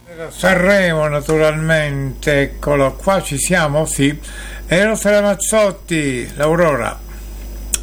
Sanremo naturalmente, eccolo qua, ci siamo, sì. Eros Ramazzotti, l'Aurora.